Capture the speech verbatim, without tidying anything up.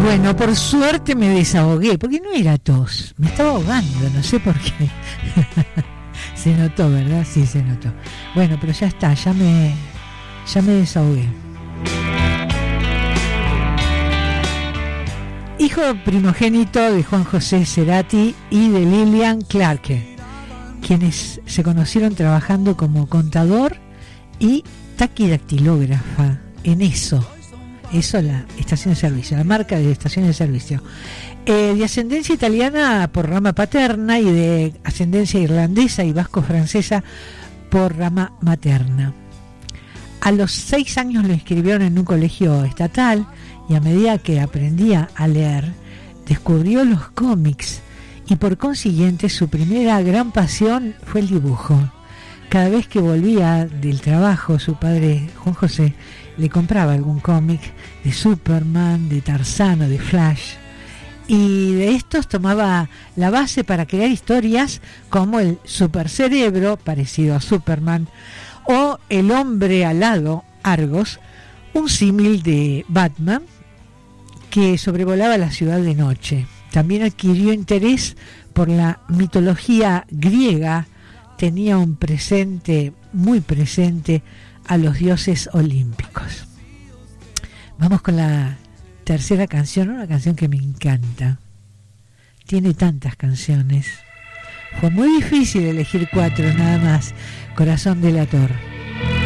Bueno, por suerte me desahogué, porque no era tos, me estaba ahogando, no sé por qué. Se notó, ¿verdad? Sí, se notó. Bueno, pero ya está, ya me, ya me desahogué. Hijo primogénito de Juan José Cerati y de Lilian Clarke, quienes se conocieron trabajando como contador y taquidactilógrafa en eso. Eso, la estación de servicio, la marca de estación de servicio. Eh, de ascendencia italiana por rama paterna y de ascendencia irlandesa y vasco-francesa por rama materna. A los seis años lo inscribieron en un colegio estatal y a medida que aprendía a leer, descubrió los cómics y por consiguiente su primera gran pasión fue el dibujo. Cada vez que volvía del trabajo, su padre, Juan José, le compraba algún cómic de Superman, de Tarzán o de Flash, y de estos tomaba la base para crear historias como el Supercerebro, parecido a Superman, o el Hombre Alado, Argos, un símil de Batman que sobrevolaba la ciudad de noche. También adquirió interés por la mitología griega, tenía un presente, muy presente, a los dioses olímpicos. Vamos con la tercera canción, una canción que me encanta. Tiene tantas canciones. Fue muy difícil elegir cuatro nada más. Corazón delator.